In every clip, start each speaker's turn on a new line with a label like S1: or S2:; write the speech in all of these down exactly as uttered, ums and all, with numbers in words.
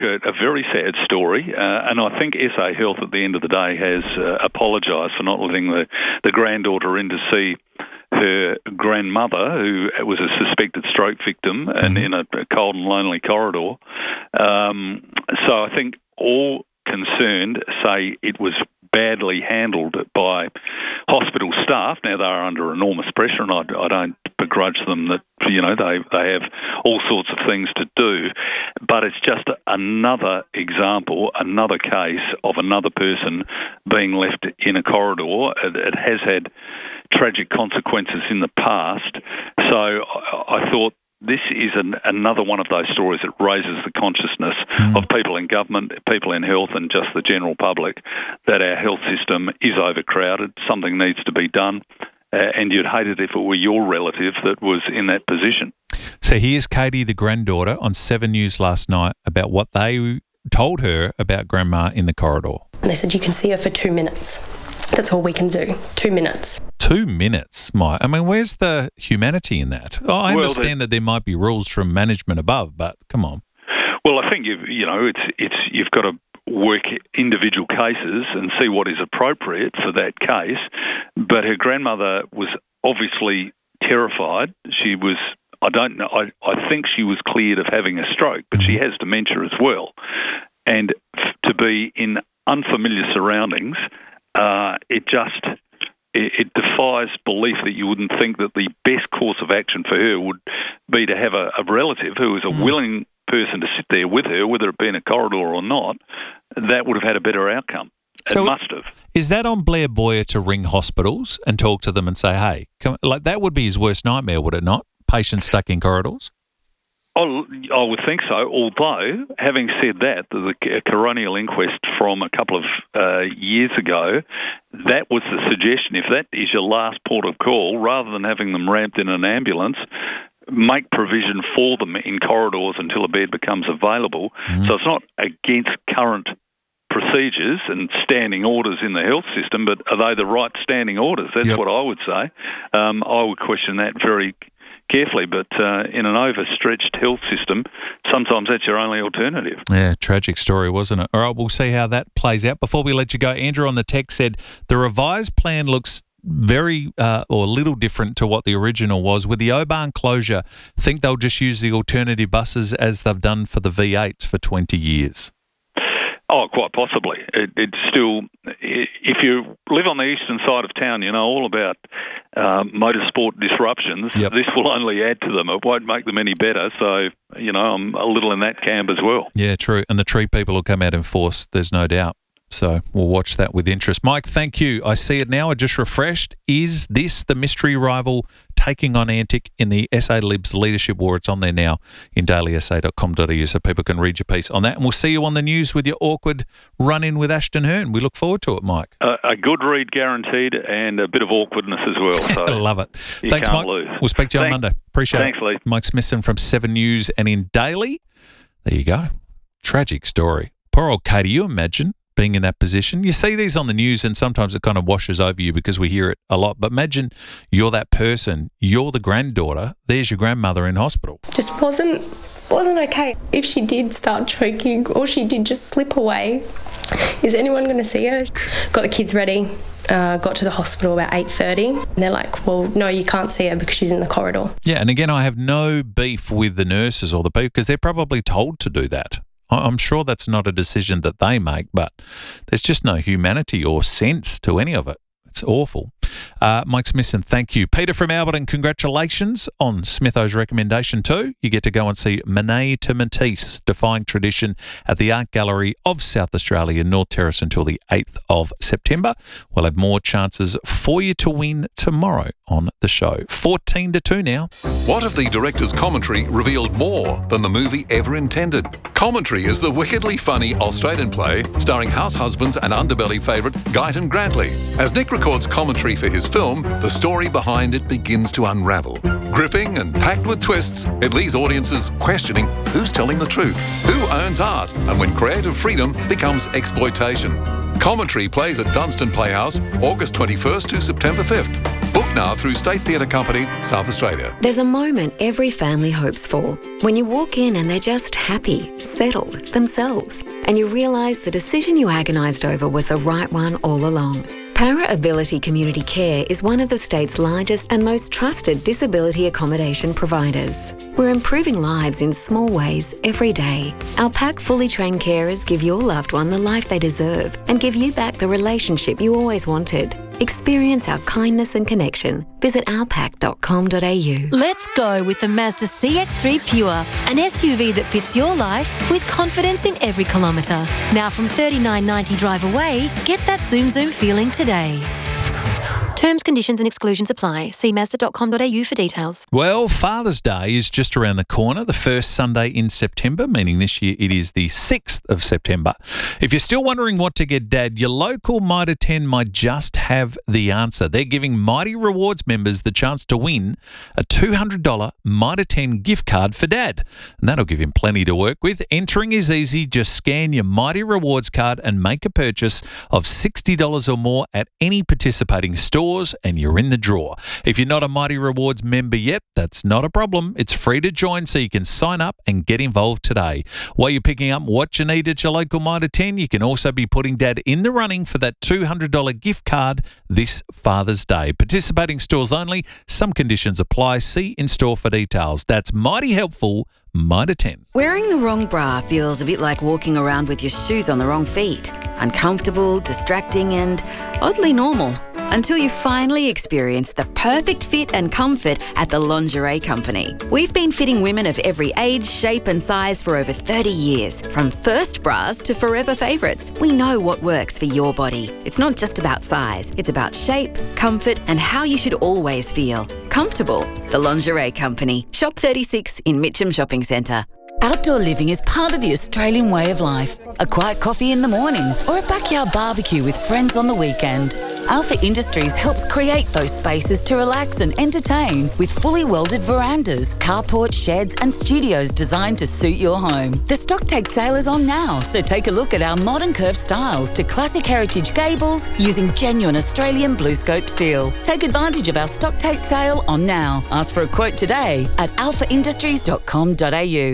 S1: a, a very sad story, uh, and I think S A Health at the end of the day has uh, apologised for not letting the, the granddaughter in to see her grandmother, who was a suspected stroke victim, and in a, a cold and lonely corridor. Um, so I think all concerned say it was badly handled by hospital staff. Now, they're under enormous pressure, and I, I don't begrudge them that, you know, they, they have all sorts of things to do. But it's just another example, another case of another person being left in a corridor. It, it has had tragic consequences in the past. So I, I thought this is an, another one of those stories that raises the consciousness mm. of people in government, people in health, and just the general public that our health system is overcrowded. Something needs to be done, uh, and you'd hate it if it were your relative that was in that position.
S2: So here's Katie, the granddaughter, on Seven News last night about what they told her about Grandma in the corridor.
S3: They said you can see her for two minutes. That's all we can do. Two minutes.
S2: Two minutes, Mike. I mean, where's the humanity in that? Oh, I
S1: well,
S2: understand that there might be rules from management above, but come on.
S1: Well, I think you've, you know, it's it's you've got to work individual cases and see what is appropriate for that case. But her grandmother was obviously terrified. She was. I don't know. I, I think she was cleared of having a stroke, but she has dementia as well, and f- to be in unfamiliar surroundings. Uh, it just it, it defies belief that you wouldn't think that the best course of action for her would be to have a, a relative who is a mm. willing person to sit there with her, whether it be in a corridor or not. That would have had a better outcome.
S2: So
S1: it must have.
S2: Is that on Blair Boyer to ring hospitals and talk to them and say, hey, come, like that would be his worst nightmare, would it not? Patients stuck in corridors?
S1: Oh, I would think so, although, having said that, the coronial inquest from a couple of uh, years ago, that was the suggestion. If that is your last port of call, rather than having them ramped in an ambulance, make provision for them in corridors until a bed becomes available. Mm. So it's not against current procedures and standing orders in the health system, but are they the right standing orders? That's yep. what I would say. Um, I would question that very carefully, but uh, in an overstretched health system, sometimes that's your only alternative.
S2: Yeah, tragic story, wasn't it? All right, we'll see how that plays out. Before we let you go, Andrew on the text said the revised plan looks very uh, or a little different to what the original was. With the Oban closure, think they'll just use the alternative buses as they've done for the V eights for twenty years?
S1: Oh, quite possibly. It, it's still, if you live on the eastern side of town, you know all about uh, motorsport disruptions. Yep. This will only add to them. It won't make them any better. So, you know, I'm a little in that camp as well.
S2: Yeah, true. And the tree people will come out in force, there's no doubt. So we'll watch that with interest. Mike, thank you. I see it now. I just refreshed. Is this the mystery rival taking on Antic in the S A Libs leadership war? It's on there now in daily s a dot com dot a u so people can read your piece on that. And we'll see you on the news with your awkward run-in with Ashton Hearn. We look forward to it, Mike.
S1: Uh, a good read guaranteed and a bit of awkwardness as well. So
S2: I love it.
S1: You
S2: Thanks,
S1: can't
S2: Mike.
S1: lose.
S2: We'll speak to you
S1: Thanks.
S2: on Monday. Appreciate
S1: Thanks,
S2: it.
S1: Lee.
S2: Mike Smithson from Seven News and in Daily. There you go. Tragic story. Poor old Katie, you imagine being in that position. You see these on the news and sometimes it kind of washes over you because we hear it a lot. But imagine you're that person, you're the granddaughter, there's your grandmother in hospital.
S3: Just wasn't wasn't okay. If she did start choking or she did just slip away, is anyone going to see her? Got the kids ready, uh, got to the hospital about eight thirty. And they're like, well, no, you can't see her because she's in the corridor.
S2: Yeah, and again, I have no beef with the nurses or the people because they're probably told to do that. I'm sure that's not a decision that they make, but there's just no humanity or sense to any of it. It's awful. Uh, Mike Smithson, thank you. Peter from Alberton, congratulations on Smitho's recommendation too. You get to go and see Monet to Matisse, Defying Tradition at the Art Gallery of South Australia, North Terrace until the eighth of September. We'll have more chances for you to win tomorrow on the show. fourteen to two now.
S4: What if the director's commentary revealed more than the movie ever intended? Commentary is the wickedly funny Australian play starring house husbands and underbelly favourite Guyton Grantley. As Nick records commentary for his film, the story behind it begins to unravel. Gripping and packed with twists, it leaves audiences questioning who's telling the truth, who owns art, and when creative freedom becomes exploitation. Commentary plays at Dunstan Playhouse August twenty-first to September fifth. Book Book now through State Theatre Company, South Australia.
S5: There's a moment every family hopes for. When you walk in and they're just happy, settled, themselves, and you realise the decision you agonised over was the right one all along. Para Ability Community Care is one of the state's largest and most trusted disability accommodation providers. We're improving lives in small ways every day. Our PAC fully trained carers give your loved one the life they deserve and give you back the relationship you always wanted. Experience our kindness and connection. Visit our pac dot com dot a u.
S6: Let's go with the Mazda C X three Pure, an S U V that fits your life with confidence in every kilometre. Now from thirty-nine ninety drive away, get that zoom zoom feeling today. Terms, conditions and exclusions apply. See mazda dot com dot a u for details.
S2: Well, Father's Day is just around the corner, the first Sunday in September, meaning this year it is the sixth of September. If you're still wondering what to get Dad, your local Mitre ten might just have the answer. They're giving Mighty Rewards members the chance to win a two hundred dollars Mitre ten gift card for Dad. And that'll give him plenty to work with. Entering is easy. Just scan your Mighty Rewards card and make a purchase of sixty dollars or more at any participating store, and you're in the draw. If you're not a Mighty Rewards member yet, that's not a problem. It's free to join, so you can sign up and get involved today. While you're picking up what you need at your local Mitre ten, you can also be putting Dad in the running for that two hundred dollars gift card this Father's Day. Participating stores only. Some conditions apply. See in-store for details. That's mighty helpful. Mitre ten.
S7: Wearing the wrong bra feels a bit like walking around with your shoes on the wrong feet. Uncomfortable, distracting and oddly normal. Until you finally experience the perfect fit and comfort at the Lingerie Company. We've been fitting women of every age, shape and size for over thirty years. From first bras to forever favourites, we know what works for your body. It's not just about size, it's about shape, comfort and how you should always feel. Comfortable. The Lingerie Company. Shop thirty-six in Mitcham Shopping Centre.
S8: Outdoor living is part of the Australian way of life. A quiet coffee in the morning or a backyard barbecue with friends on the weekend. Alpha Industries helps create those spaces to relax and entertain with fully welded verandas, carports, sheds and studios designed to suit your home. The stock take sale is on now, so take a look at our modern curved styles to classic heritage gables using genuine Australian blue scope steel. Take advantage of our stock take sale on now. Ask for a quote today at alpha industries dot com dot a u.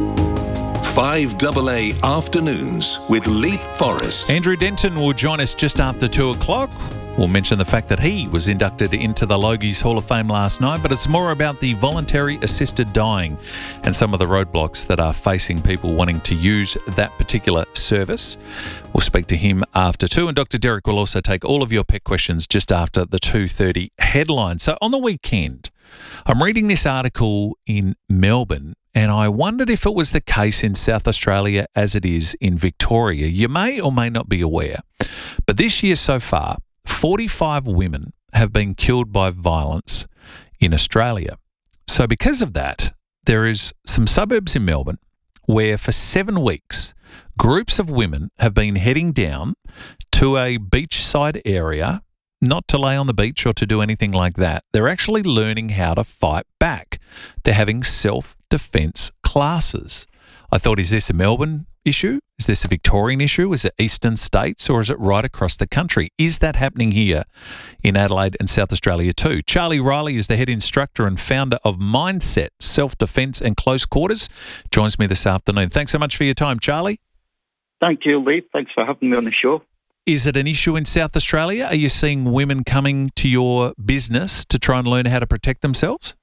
S9: five A A Afternoons with Leap Forrest.
S2: Andrew Denton will join us just after two o'clock. We'll mention the fact that he was inducted into the Logies Hall of Fame last night, but it's more about the voluntary assisted dying and some of the roadblocks that are facing people wanting to use that particular service. We'll speak to him after two, and Doctor Derek will also take all of your pet questions just after the two thirty headline. So on the weekend, I'm reading this article in Melbourne, and I wondered if it was the case in South Australia as it is in Victoria. You may or may not be aware, but this year so far, forty-five women have been killed by violence in Australia. So because of that, there is some suburbs in Melbourne where for seven weeks, groups of women have been heading down to a beachside area, not to lay on the beach or to do anything like that. They're actually learning how to fight back. They're having self-defence classes. I thought, is this a Melbourne issue? Is this a Victorian issue? Is it eastern states, or is it right across the country? Is that happening here in Adelaide and South Australia too? Charlie Riley is the head instructor and founder of Mindset Self-Defence and Close Quarters. Joins me this afternoon. Thanks so much for your time, Charlie.
S10: Thank you, Lee. Thanks for having me on the show.
S2: Is it an issue in South Australia? Are you seeing women coming to your business to try and learn how to protect themselves?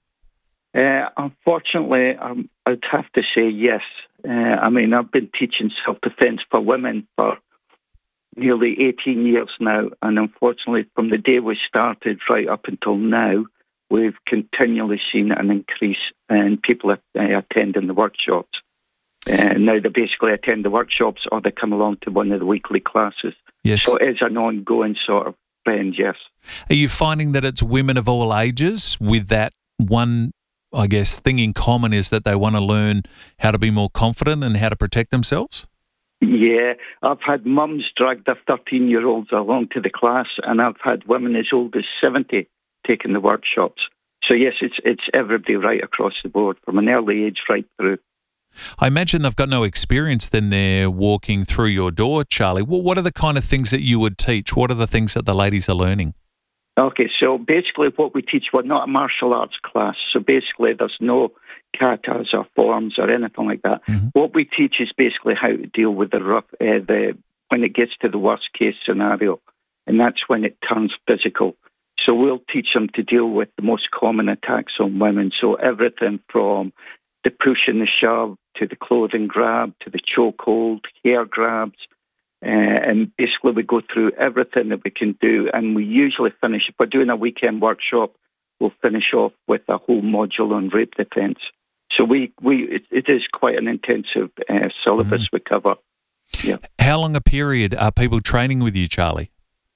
S10: Uh, unfortunately, um, I'd have to say yes. Uh, I mean, I've been teaching self-defence for women for nearly eighteen years now, and unfortunately, from the day we started right up until now, we've continually seen an increase in people uh, attending the workshops. Uh, now they basically attend the workshops or they come along to one of the weekly classes.
S2: Yes.
S10: So it's an ongoing sort of trend, yes.
S2: Are you finding that it's women of all ages with that one, I guess, thing in common is that they want to learn how to be more confident and how to protect themselves?
S10: Yeah, I've had mums drag their thirteen-year-olds along to the class, and I've had women as old as seventy taking the workshops. So yes, it's it's everybody right across the board, from an early age right through.
S2: I imagine they've got no experience then they're walking through your door, Charlie. Well, what are the kind of things that you would teach? What are the things that the ladies are learning?
S10: Okay, so basically what we teach, we're not a martial arts class, so basically there's no katas or forms or anything like that.
S2: Mm-hmm.
S10: What we teach is basically how to deal with the rough, uh, the when it gets to the worst case scenario, and that's when it turns physical. So we'll teach them to deal with the most common attacks on women, so everything from the push and the shove to the clothing grab to the chokehold, hair grabs, Uh, and basically we go through everything that we can do, and we usually finish, if we're doing a weekend workshop, we'll finish off with a whole module on rape defence. So we, we it, it is quite an intensive uh, syllabus mm. we cover. Yeah.
S2: How long a period are people training with you, Charlie?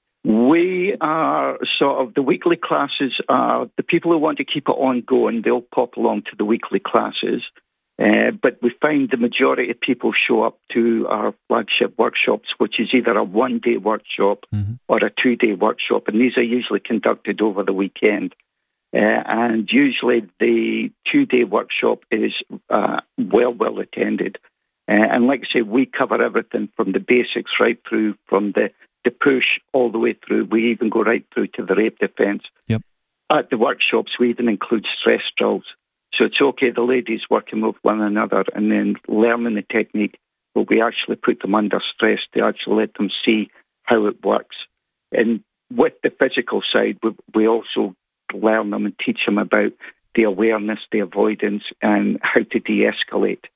S10: We are sort of, the weekly classes are, the people who want to keep it ongoing, they'll pop along to the weekly classes. Uh, but we find the majority of people show up to our flagship workshops, which is either a one-day workshop mm-hmm. or a two-day workshop, and these are usually conducted over the weekend. Uh, and usually the two-day workshop is uh, well, well attended. Uh, and like I say, we cover everything from the basics right through, from the, the push all the way through. We even go right through to the rape defence.
S2: Yep.
S10: At the workshops, we even include stress drills. So it's okay, the ladies working with one another and then learning the technique, but we actually put them under stress to actually let them see how it works. And with the physical side, we, we also learn them and teach them about the awareness, the avoidance, and how to de-escalate.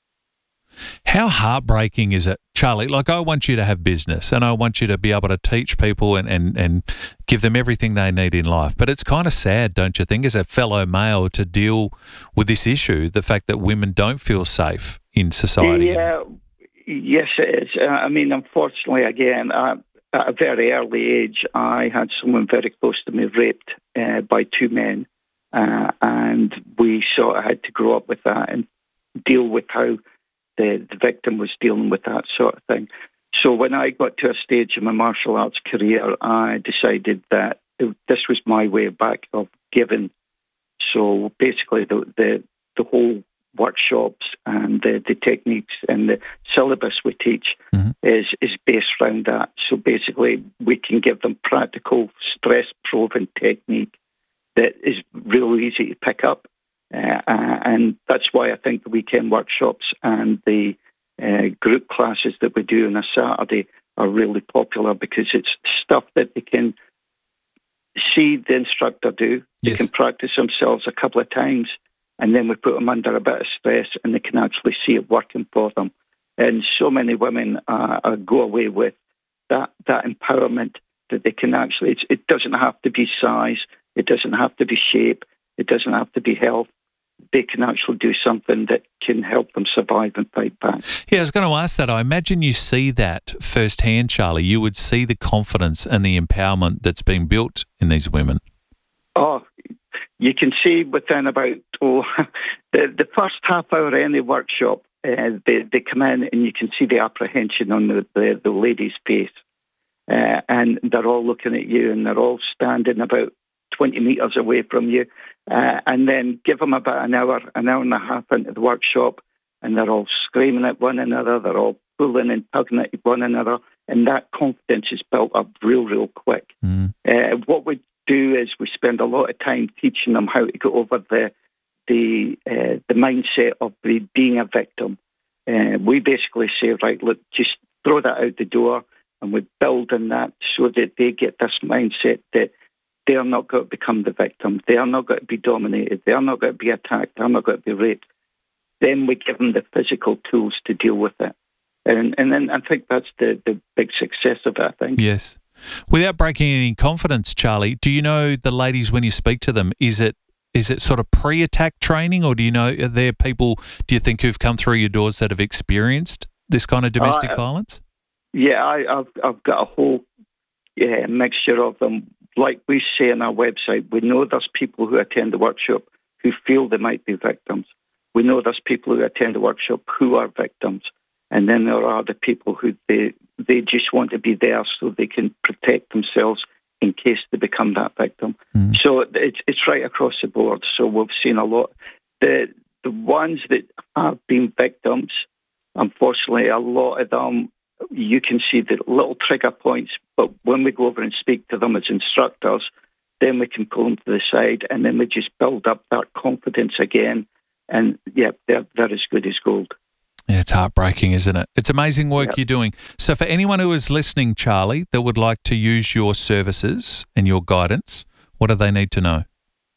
S2: How heartbreaking is it, Charlie? Like, I want you to have business and I want you to be able to teach people and, and, and give them everything they need in life. But it's kind of sad, don't you think, as a fellow male, to deal with this issue, the fact that women don't feel safe in society?
S10: Yeah, yes, it is. Uh, I mean, unfortunately, again, uh, at a very early age, I had someone very close to me raped uh, by two men. Uh, and we sort of had to grow up with that and deal with how The, the victim was dealing with that sort of thing. So when I got to a stage in my martial arts career, I decided that it, this was my way back of giving. So basically the the, the whole workshops and the, the techniques and the syllabus we teach mm-hmm. is, is based around that. So basically we can give them practical stress-proven technique that is real easy to pick up. Uh, uh, and that's why I think the weekend workshops and the uh, group classes that we do on a Saturday are really popular, because it's stuff that they can see the instructor do. They yes. can practice themselves a couple of times, and then we put them under a bit of stress and they can actually see it working for them. And so many women uh, uh, go away with that, that empowerment that they can actually, it's, it doesn't have to be size, it doesn't have to be shape, it doesn't have to be health. They can actually do something that can help them survive and fight back.
S2: Yeah, I was going to ask that. I imagine you see that firsthand, Charlie. You would see the confidence and the empowerment that's being built in these women.
S10: Oh, you can see within about oh, the, the first half hour of any workshop, uh, they, they come in and you can see the apprehension on the, the, the lady's face. Uh, and they're all looking at you and they're all standing about twenty metres away from you, uh, and then give them about an hour, an hour and a half into the workshop, and they're all screaming at one another, they're all pulling and tugging at one another, and that confidence is built up real, real quick. Mm. Uh, what we do is we spend a lot of time teaching them how to get over the the uh, the mindset of the, being a victim. Uh, we basically say, right, look, just throw that out the door, and we build on that so that they get this mindset that they are not going to become the victim. They are not going to be dominated. They are not going to be attacked. They are not going to be raped. Then we give them the physical tools to deal with it. And and then I think that's the, the big success of it, I think.
S2: Yes. Without breaking any confidence, Charlie, do you know the ladies when you speak to them, is it is it sort of pre-attack training, or do you know, are there people, do you think, who've come through your doors that have experienced this kind of domestic uh, violence?
S10: Yeah, I, I've, I've got a whole yeah, mixture of them. Like we say on our website, we know there's people who attend the workshop who feel they might be victims. We know there's people who attend the workshop who are victims. And then there are the people who they they just want to be there so they can protect themselves in case they become that victim. Mm. So it's it's right across the board. So we've seen a lot. The the ones that have been victims, unfortunately, a lot of them, you can see the little trigger points, but when we go over and speak to them as instructors, then we can pull them to the side, and then we just build up that confidence again. And, yeah, they're, they're as good as gold.
S2: Yeah, it's heartbreaking, isn't it? It's amazing work
S10: Yep.
S2: you're doing. So for anyone who is listening, Charlie, that would like to use your services and your guidance, what do they need to know?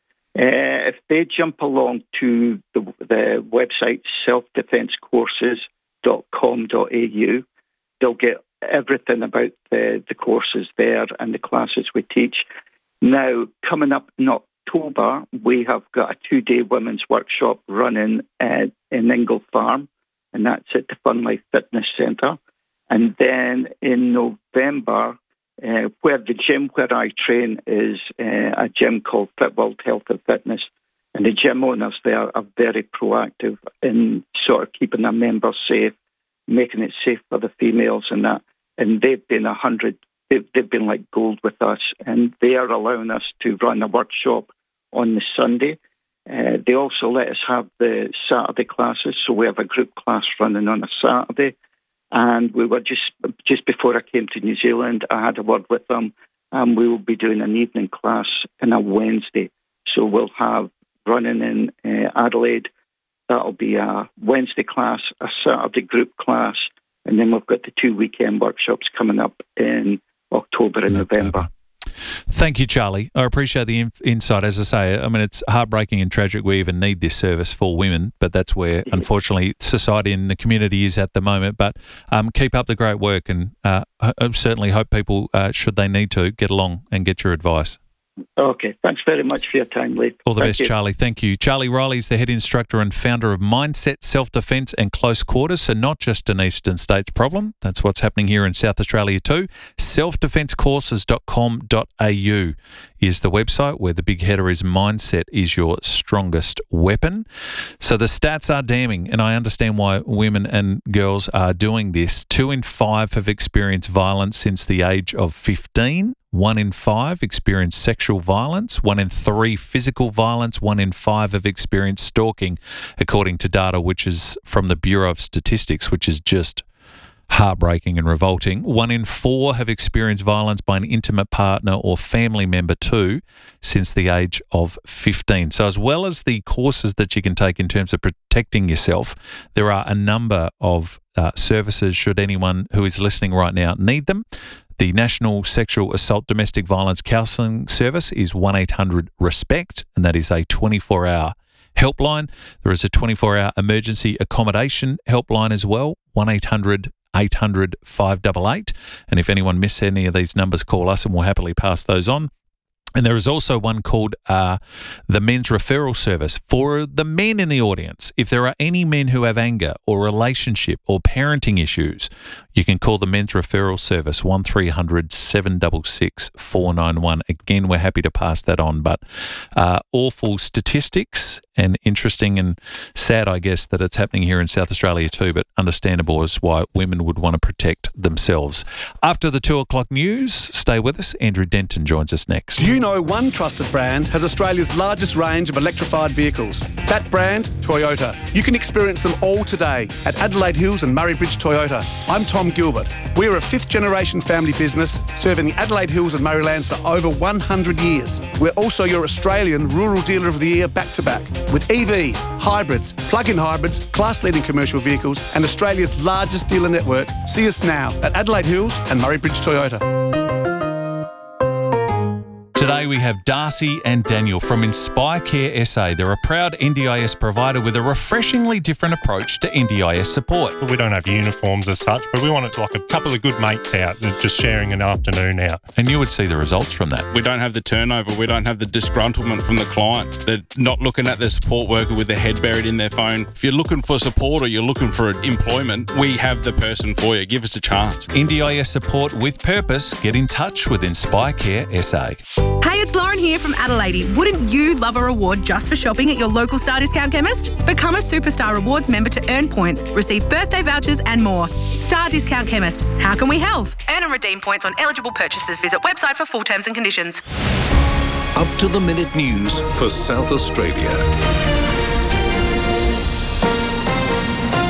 S10: Uh, if they jump along to the, the website self defence courses dot com dot a u, they'll get everything about the, the courses there and the classes we teach. Now, coming up in October, we have got a two-day women's workshop running uh, in Ingle Farm, and that's at the Fun Life Fitness Centre. And then in November, uh, where the gym where I train is uh, a gym called Fit World Health and Fitness, and the gym owners there are very proactive in sort of keeping their members safe, making it safe for the females and that. And they've been a hundred, they've, they've been like gold with us, and they are allowing us to run a workshop on the Sunday. Uh, they also let us have the Saturday classes, so we have a group class running on a Saturday. And we were just just before I came to New Zealand, I had a word with them, and we will be doing an evening class on a Wednesday. So we'll have running in uh, Adelaide. That'll be a Wednesday class, a Saturday group class, and then we've got the two weekend workshops coming up in October and November.
S2: Thank you, Charlie. I appreciate the inf- insight. As I say, I mean, it's heartbreaking and tragic we even need this service for women, but that's where, unfortunately, society and the community is at the moment. But um, keep up the great work, and uh, I certainly hope people, uh, should they need to, get along and get your advice.
S10: Okay. Thanks very much for your time, Lee.
S2: All the
S10: Thank
S2: best,
S10: you.
S2: Charlie. Thank you. Charlie Riley is the head instructor and founder of Mindset Self-Defence and Close Quarters, so not just an Eastern States problem. That's what's happening here in South Australia too. self defence courses dot com dot a u is the website where the big header is mindset is your strongest weapon. So the stats are damning, and I understand why women and girls are doing this. Two in five have experienced violence since the age of fifteen. One in five experience sexual violence. One in three physical violence. One in five have experienced stalking, according to data which is from the Bureau of Statistics, which is just heartbreaking and revolting. One in four have experienced violence by an intimate partner or family member too since the age of fifteen. So as well as the courses that you can take in terms of protecting yourself, there are a number of uh, services should anyone who is listening right now need them. The National Sexual Assault Domestic Violence Counselling Service is one eight hundred RESPECT, and that is a twenty-four hour helpline. There is a twenty-four hour emergency accommodation helpline as well, one eight hundred eight hundred five eight eight. And if anyone missed any of these numbers, call us and we'll happily pass those on. And there is also one called uh, the Men's Referral Service for the men in the audience. If there are any men who have anger or relationship or parenting issues, you can call the Men's Referral Service, one three hundred seven six six four nine one. Again, we're happy to pass that on. But uh, awful statistics, and interesting and sad, I guess, that it's happening here in South Australia too, but understandable as why women would want to protect themselves. After the two o'clock news, stay with us. Andrew Denton joins us next.
S11: Do you know one trusted brand has Australia's largest range of electrified vehicles? That brand, Toyota. You can experience them all today at Adelaide Hills and Murray Bridge Toyota. I'm Tom Gilbert. We're a fifth generation family business serving the Adelaide Hills and Murraylands for over one hundred years. We're also your Australian Rural Dealer of the Year back-to-back with E Vs, hybrids, plug-in hybrids, class-leading commercial vehicles and Australia's largest dealer network. See us now at Adelaide Hills and Murray Bridge Toyota.
S2: Today we have Darcy and Daniel from Inspire Care S A. They're a proud N D I S provider with a refreshingly different approach to N D I S support.
S12: We don't have uniforms as such, but we want it like a couple of good mates out and just sharing an afternoon out.
S2: And you would see the results from that.
S13: We don't have the turnover. We don't have the disgruntlement from the client. They're not looking at the support worker with their head buried in their phone. If you're looking for support or you're looking for employment, we have the person for you. Give us a chance.
S2: N D I S support with purpose. Get in touch with Inspire Care S A.
S14: Hey, it's Lauren here from Adelaide. Wouldn't you love a reward just for shopping at your local Star Discount Chemist? Become a Superstar Rewards member to earn points, receive birthday vouchers and more. Star Discount Chemist. How can we help? Earn and redeem points on eligible purchases. Visit website for full terms and conditions.
S9: Up to the minute news for South Australia.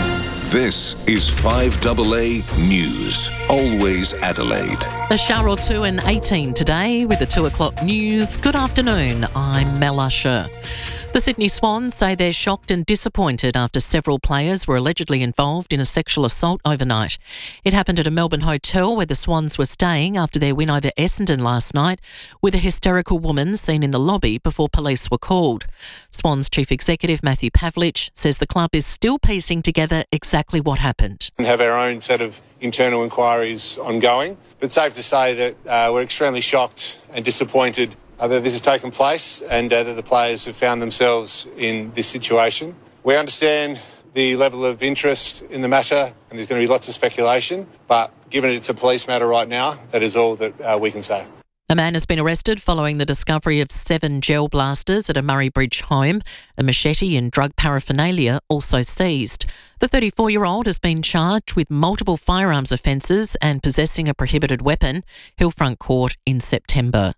S9: This is five A A News. Always Adelaide.
S15: A shower or two and eighteen today with the two o'clock news. Good afternoon, I'm Mel Usher. The Sydney Swans say they're shocked and disappointed after several players were allegedly involved in a sexual assault overnight. It happened at a Melbourne hotel where the Swans were staying after their win over Essendon last night, with a hysterical woman seen in the lobby before police were called. Swans Chief Executive Matthew Pavlich says the club is still piecing together exactly what happened.
S16: We have our own set of internal inquiries ongoing, but safe to say that uh, we're extremely shocked and disappointed Uh, that this has taken place and uh, that the players have found themselves in this situation. We understand the level of interest in the matter and there's going to be lots of speculation, but given it's a police matter right now, that is all that uh, we can say.
S15: A man has been arrested following the discovery of seven gel blasters at a Murray Bridge home. A machete and drug paraphernalia also seized. The thirty-four-year-old has been charged with multiple firearms offences and possessing a prohibited weapon. Hillfront Court in September.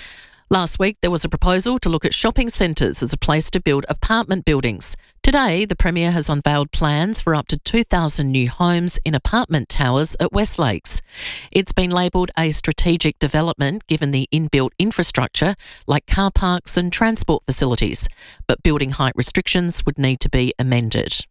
S15: Last week, there was a proposal to look at shopping centres as a place to build apartment buildings. Today, the Premier has unveiled plans for up to two thousand new homes in apartment towers at West Lakes. It's been labelled a strategic development given the inbuilt infrastructure like car parks and transport facilities, but building height restrictions would need to be amended.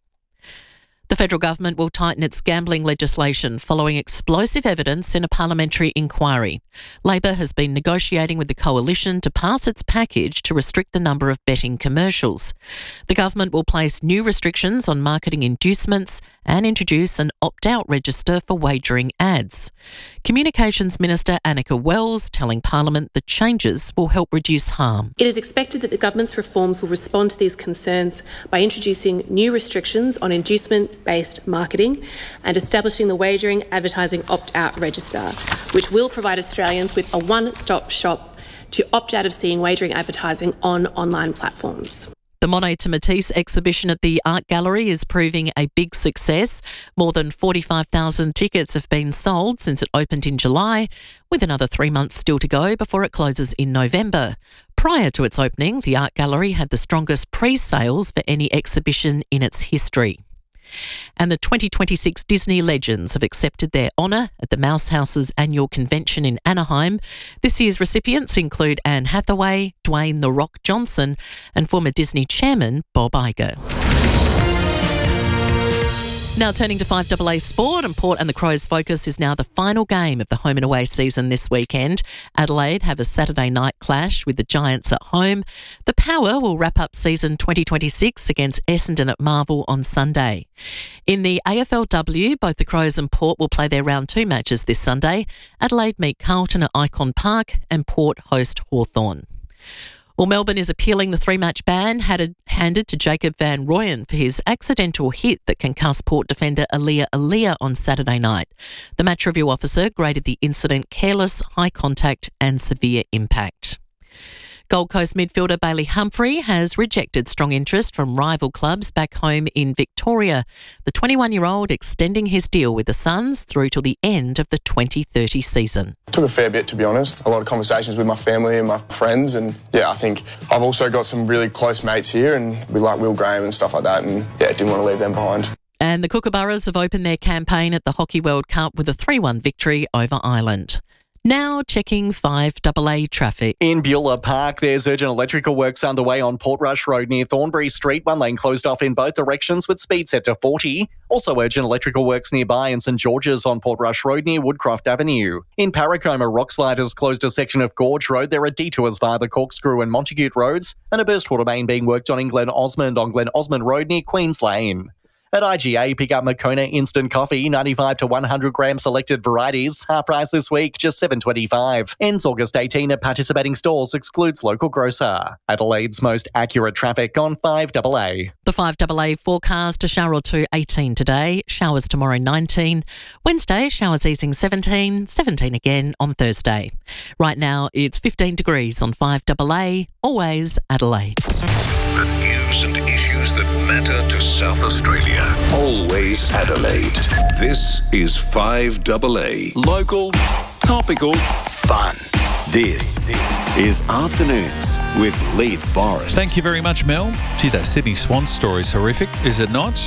S15: The federal government will tighten its gambling legislation following explosive evidence in a parliamentary inquiry. Labor has been negotiating with the coalition to pass its package to restrict the number of betting commercials. The government will place new restrictions on marketing inducements and introduce an opt-out register for wagering ads. Communications Minister Annika Wells telling Parliament the changes will help reduce harm.
S17: It is expected that the government's reforms will respond to these concerns by introducing new restrictions on inducement-based marketing and establishing the wagering advertising opt-out register, which will provide Australians with a one-stop shop to opt out of seeing wagering advertising on online platforms.
S15: The Monet to Matisse exhibition at the Art Gallery is proving a big success. More than forty-five thousand tickets have been sold since it opened in July, with another three months still to go before it closes in November. Prior to its opening, the Art Gallery had the strongest pre-sales for any exhibition in its history. And the twenty twenty-six Disney Legends have accepted their honour at the Mouse House's annual convention in Anaheim. This year's recipients include Anne Hathaway, Dwayne "The Rock" Johnson and former Disney chairman Bob Iger. Now turning to five A A Sport, and Port and the Crows' focus is now the final game of the home and away season this weekend. Adelaide have a Saturday night clash with the Giants at home. The Power will wrap up season twenty twenty-six against Essendon at Marvel on Sunday. In the A F L W, both the Crows and Port will play their round two matches this Sunday. Adelaide meet Carlton at Icon Park and Port host Hawthorn. Well, Melbourne is appealing the three-match ban handed to Jacob Van Rooyen for his accidental hit that concussed Port defender Aaliyah Aaliyah on Saturday night. The match review officer graded the incident careless, high contact and severe impact. Gold Coast midfielder Bailey Humphrey has rejected strong interest from rival clubs back home in Victoria. The twenty-one-year-old extending his deal with the Suns through till the end of the twenty thirty season.
S18: Took a fair bit, to be honest. A lot of conversations with my family and my friends, and yeah, I think I've also got some really close mates here, and we like Will Graham and stuff like that, and yeah, didn't want to leave them behind.
S15: And the Kookaburras have opened their campaign at the Hockey World Cup with a three one victory over Ireland. Now checking five A A traffic.
S19: In Beulah Park, there's urgent electrical works underway on Portrush Road near Thornbury Street. One lane closed off in both directions with speed set to forty. Also urgent electrical works nearby in St George's on Portrush Road near Woodcroft Avenue. In Parracombe, a rock slide has closed a section of Gorge Road. There are detours via the Corkscrew and Montague Roads, and a burst water main being worked on in Glen Osmond on Glen Osmond Road near Queens Lane. At I G A, pick up Moccona Instant Coffee, ninety-five to one hundred gram selected varieties. Half price this week, just seven twenty-five. Ends August eighteenth at participating stores, excludes local grocer. Adelaide's most accurate traffic on five A A.
S15: The five A A forecast, a shower or two, eighteen today. Showers tomorrow, nineteen. Wednesday, showers easing, seventeen. seventeen again on Thursday. Right now, it's fifteen degrees on five A A. Always Adelaide.
S9: The news and issues that matter to South Australia. Always Adelaide. This is five A A.
S20: Local, topical, fun. This is Afternoons with Leith Forrest.
S2: Thank you very much, Mel. Gee, that Sydney Swans story is horrific, is it not?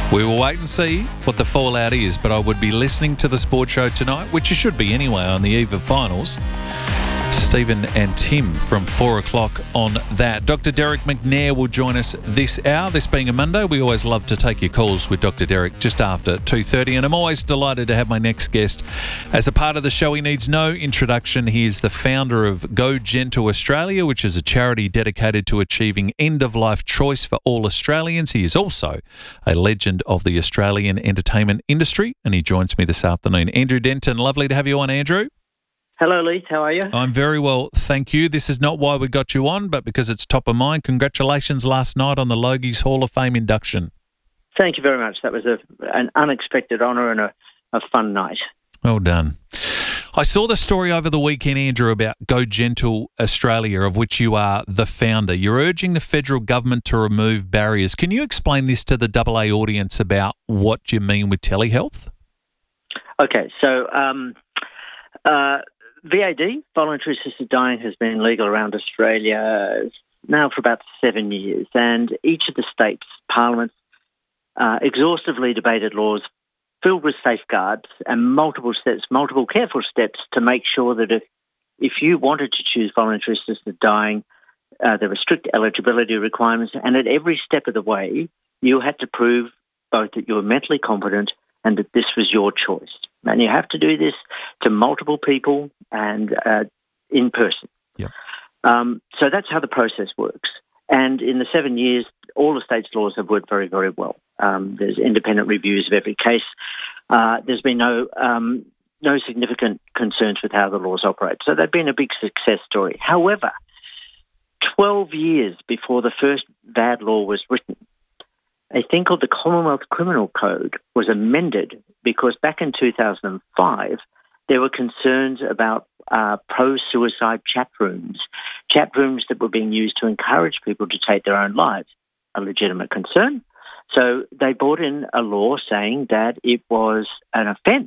S2: We will wait and see what the fallout is, but I would be listening to the sports show tonight, which you should be anyway on the eve of finals. Stephen and Tim from four o'clock on that. Doctor Derek McNair will join us this hour. This being a Monday, we always love to take your calls with Doctor Derek just after two thirty, and I'm always delighted to have my next guest as a part of the show. He needs no introduction. He is the founder of Go Gentle Australia, which is a charity dedicated to achieving end-of-life choice for all Australians. He is also a legend of the Australian entertainment industry, and he joins me this afternoon. Andrew Denton, lovely to have you on, Andrew.
S21: Hello, Leith. How are you?
S2: I'm very well, thank you. This is not why we got you on, but because it's top of mind. Congratulations last night on the Logies Hall of Fame induction.
S21: Thank you very much. That was a, an unexpected honour and a, a fun night.
S2: Well done. I saw the story over the weekend, Andrew, about Go Gentle Australia, of which you are the founder. You're urging the federal government to remove barriers. Can you explain this to the double A audience about what you mean with telehealth?
S21: Okay, so um, uh, V A D, voluntary assisted dying, has been legal around Australia now for about seven years, and each of the states' parliaments uh, exhaustively debated laws filled with safeguards and multiple steps, multiple careful steps to make sure that if, if you wanted to choose voluntary assisted dying, uh, there were strict eligibility requirements, and at every step of the way, you had to prove both that you were mentally competent and that this was your choice. And you have to do this to multiple people and uh, in person.
S2: Yep.
S21: Um, so that's how the process works. And in the seven years, all the state's laws have worked very, very well. Um, there's independent reviews of every case. Uh, there's been no um, no significant concerns with how the laws operate. So they've been a big success story. However, twelve years before the first V A D law was written, a thing called the Commonwealth Criminal Code was amended because back in two thousand five, there were concerns about uh, pro-suicide chat rooms, chat rooms that were being used to encourage people to take their own lives, a legitimate concern. So they brought in a law saying that it was an offence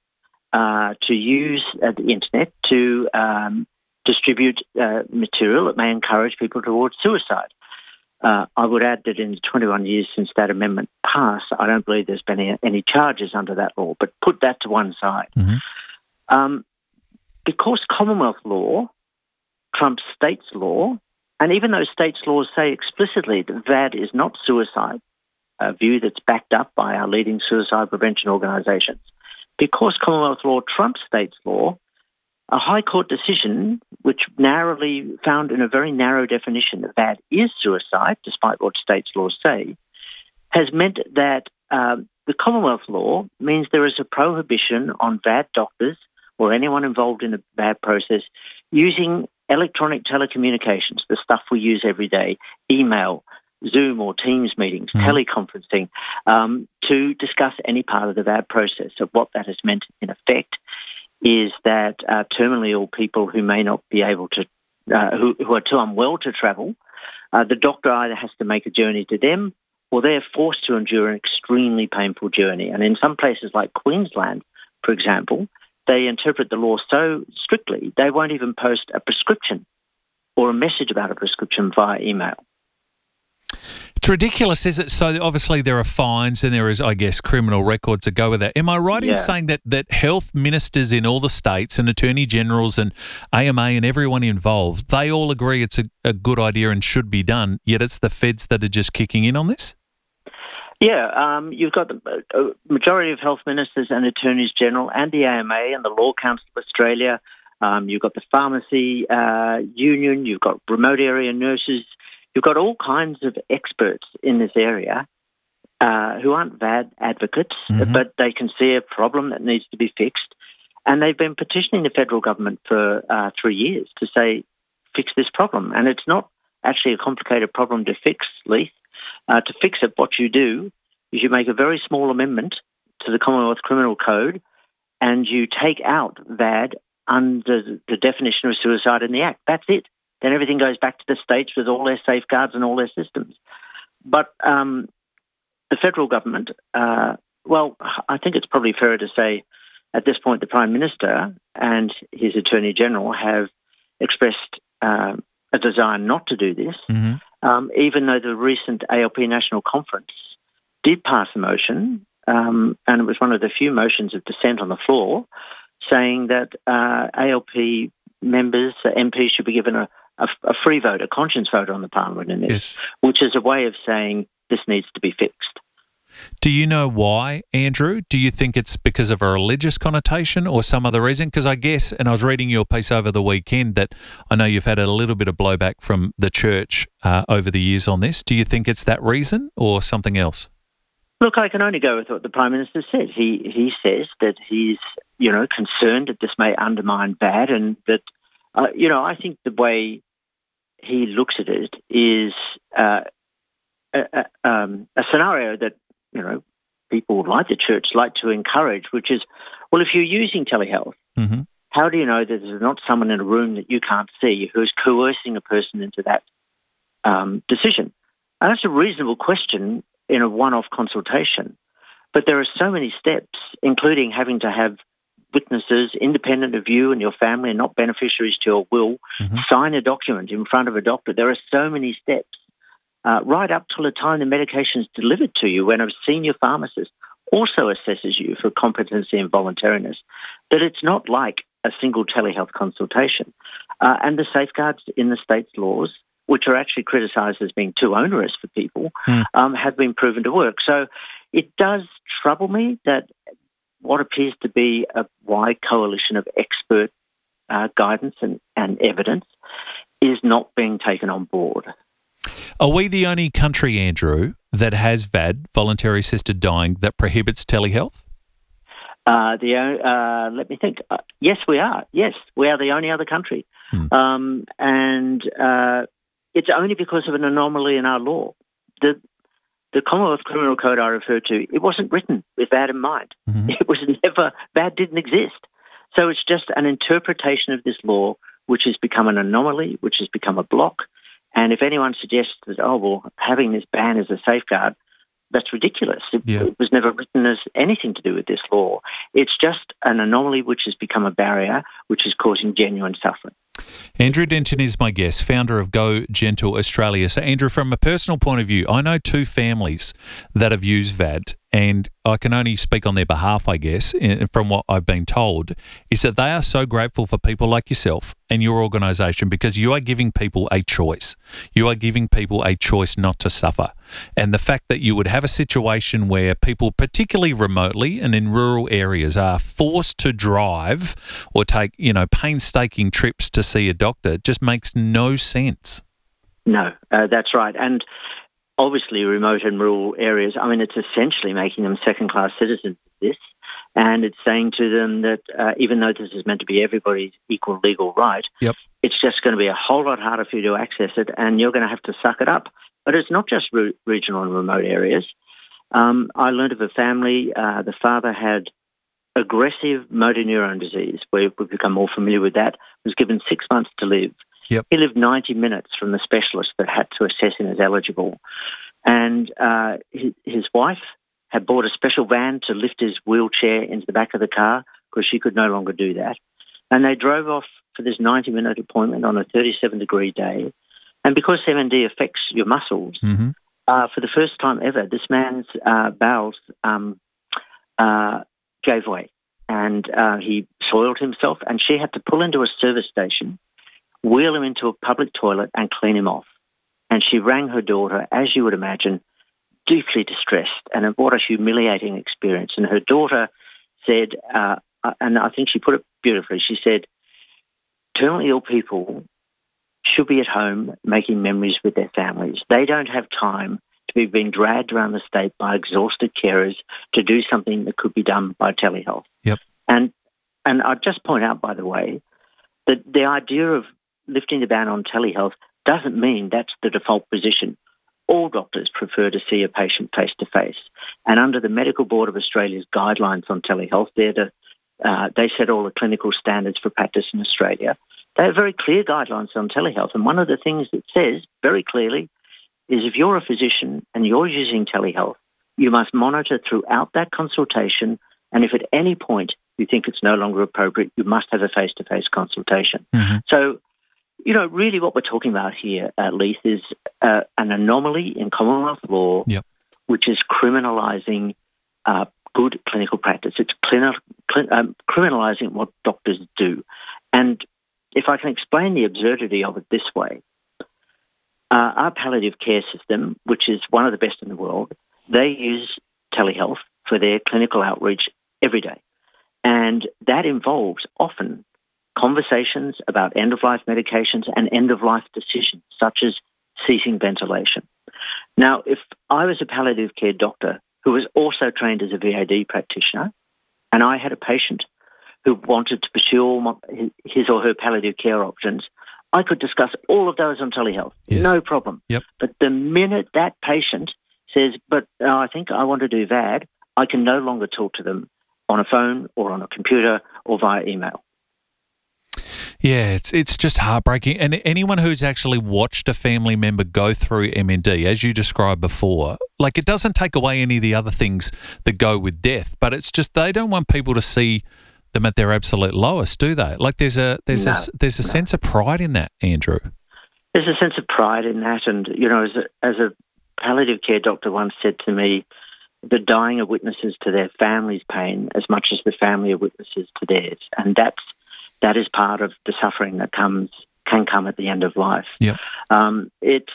S21: uh, to use uh, the internet to um, distribute uh, material that may encourage people towards suicide. Uh, I would add that in the twenty-one years since that amendment passed, I don't believe there's been any, any charges under that law, but put that to one side.
S2: Mm-hmm.
S21: Um, because Commonwealth law trumps states' law, and even though states' laws say explicitly that V A D is not suicide, a view that's backed up by our leading suicide prevention organisations, because Commonwealth law trumps states' law, a High Court decision, which narrowly found in a very narrow definition that V A D is suicide, despite what states' laws say, has meant that um, the Commonwealth law means there is a prohibition on V A D doctors or anyone involved in the V A D process using electronic telecommunications, the stuff we use every day, email, Zoom or Teams meetings, mm. teleconferencing, um, to discuss any part of the V A D process. So what that has meant in effect is that uh, terminally ill people who may not be able to, uh, who, who are too unwell to travel, uh, the doctor either has to make a journey to them or they're forced to endure an extremely painful journey. And in some places like Queensland, for example, they interpret the law so strictly they won't even post a prescription or a message about a prescription via email.
S2: It's ridiculous, is it? So obviously there are fines and there is, I guess, criminal records that go with that. Am I right
S21: Yeah.
S2: in saying that, that health ministers in all the states and attorney generals and A M A and everyone involved, they all agree it's a, a good idea and should be done, yet it's the feds that are just kicking in on this?
S21: Yeah, um, you've got the uh, majority of health ministers and attorneys general and the A M A and the Law Council of Australia. Um, you've got the pharmacy uh, union. You've got remote area nurses. You've got all kinds of experts in this area uh, who aren't V A D advocates,
S2: Mm-hmm.
S21: but they can see a problem that needs to be fixed. And they've been petitioning the federal government for uh, three years to say, fix this problem. And it's not actually a complicated problem to fix, Leith. Uh, to fix it, what you do is you make a very small amendment to the Commonwealth Criminal Code and you take out V A D under the definition of suicide in the Act. That's it. Then everything goes back to the states with all their safeguards and all their systems. But um, the federal government, uh, well, I think it's probably fairer to say at this point the Prime Minister and his Attorney General have expressed uh, a desire not to do this,
S2: Mm-hmm.
S21: um, even though the recent A L P National Conference did pass a motion, um, and it was one of the few motions of dissent on the floor, saying that uh, A L P members, uh, M Ps, should be given a, a, a free vote, a conscience vote on the Parliament in this,
S2: Yes.
S21: which is a way of saying this needs to be fixed.
S2: Do you know why, Andrew? Do you think it's because of a religious connotation or some other reason? Because I guess, and I was reading your piece over the weekend, that I know you've had a little bit of blowback from the church uh, over the years on this. Do you think it's that reason or something else?
S21: Look, I can only go with what the Prime Minister said. He he says that he's, you know, concerned that this may undermine V A D, and that, uh, you know, I think the way he looks at it is uh, a, a, um, a scenario that, you know, people like the church like to encourage, which is, well, if you're using telehealth,
S2: mm-hmm.
S21: how do you know that there's not someone in a room that you can't see who's coercing a person into that um, decision? And that's a reasonable question in a one-off consultation. But there are so many steps, including having to have witnesses independent of you and your family and not beneficiaries to your will,
S2: mm-hmm.
S21: sign a document in front of a doctor. There are so many steps. Uh, right up till the time the medication is delivered to you, when a senior pharmacist also assesses you for competency and voluntariness, that it's not like a single telehealth consultation. Uh, and the safeguards in the state's laws, which are actually criticised as being too onerous for people,
S2: mm.
S21: um, have been proven to work. So it does trouble me that what appears to be a wide coalition of expert uh, guidance and, and evidence is not being taken on board.
S2: Are we the only country, Andrew, that has V A D, voluntary assisted dying, that prohibits telehealth?
S21: Uh, the uh, let me think. Uh, yes, we are. Yes, we are the only other country,
S2: hmm.
S21: um, and uh, it's only because of an anomaly in our law. The the Commonwealth Criminal Code I referred to, it wasn't written with V A D in mind.
S2: Mm-hmm.
S21: It was never V A D didn't exist. So it's just an interpretation of this law, which has become an anomaly, which has become a block. And if anyone suggests that, oh, well, having this ban as a safeguard, that's ridiculous. It,
S2: yeah.
S21: it was never written as anything to do with this law. It's just an anomaly which has become a barrier, which is causing genuine suffering.
S2: Andrew Denton is my guest, founder of Go Gentle Australia. So, Andrew, from a personal point of view, I know two families that have used V A D, and I can only speak on their behalf, I guess, from what I've been told, is that they are so grateful for people like yourself and your organisation, because you are giving people a choice. You are giving people a choice not to suffer. And the fact that you would have a situation where people, particularly remotely and in rural areas, are forced to drive or take, you know, painstaking trips to see a doctor just makes no sense.
S21: No, uh, that's right. And obviously remote and rural areas, I mean, it's essentially making them second-class citizens of this, and it's saying to them that uh, even though this is meant to be everybody's equal legal right,
S2: yep.
S21: it's just going to be a whole lot harder for you to access it, and you're going to have to suck it up. But it's not just re- regional and remote areas. Um, I learned of a family, uh, the father had aggressive motor neurone disease, where we've become more familiar with that, was given six months to live.
S2: Yep.
S21: He lived ninety minutes from the specialist that had to assess him as eligible. And uh, his, his wife had bought a special van to lift his wheelchair into the back of the car because she could no longer do that. And they drove off for this ninety-minute appointment on a thirty-seven degree day. And because M N D affects your muscles,
S2: mm-hmm.
S21: uh, for the first time ever, this man's uh, bowels um, uh, gave way. And uh, he soiled himself, and she had to pull into a service station, wheel him into a public toilet and clean him off. And she rang her daughter, as you would imagine, deeply distressed, and what a humiliating experience. And her daughter said, uh, and I think she put it beautifully, she said, terminally ill people should be at home making memories with their families. They don't have time to be being dragged around the state by exhausted carers to do something that could be done by telehealth.
S2: Yep.
S21: And, and I'd just point out, by the way, that the idea of lifting the ban on telehealth doesn't mean that's the default position. All doctors prefer to see a patient face-to-face. And under the Medical Board of Australia's guidelines on telehealth, they're the, uh, they set all the clinical standards for practice in Australia. They have very clear guidelines on telehealth. And one of the things it says very clearly is if you're a physician and you're using telehealth, you must monitor throughout that consultation. And if at any point you think it's no longer appropriate, you must have a face-to-face consultation.
S2: Mm-hmm.
S21: So, you know, really what we're talking about here, at least, is uh, an anomaly in Commonwealth law
S2: yep.
S21: which is criminalising uh, good clinical practice. It's clin- cl- um, criminalising what doctors do. And if I can explain the absurdity of it this way, uh, our palliative care system, which is one of the best in the world, they use telehealth for their clinical outreach every day. And that involves often conversations about end-of-life medications and end-of-life decisions, such as ceasing ventilation. Now, if I was a palliative care doctor who was also trained as a V A D practitioner, and I had a patient who wanted to pursue all my, his or her palliative care options, I could discuss all of those on telehealth, yes. No problem.
S2: Yep.
S21: But the minute that patient says, but uh, I think I want to do V A D, I can no longer talk to them on a phone or on a computer or via email.
S2: Yeah, it's it's just heartbreaking. And anyone who's actually watched a family member go through M N D, as you described before, like it doesn't take away any of the other things that go with death, but it's just they don't want people to see them at their absolute lowest, do they? Like there's a there's
S21: no,
S2: a there's a no. sense of pride in that, Andrew.
S21: There's a sense of pride in that, and you know, as a, as a palliative care doctor once said to me, the dying are witnesses to their family's pain as much as the family are witnesses to theirs, and that's that is part of the suffering that comes can come at the end of life.
S2: Yep.
S21: Um, it's